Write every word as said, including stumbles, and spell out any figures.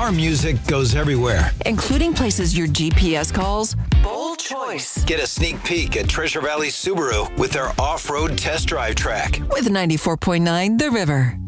Our music goes everywhere. Including places your G P S calls bold choice. Get a sneak peek at Treasure Valley Subaru with their off-road test drive track. With ninety-four point nine The River.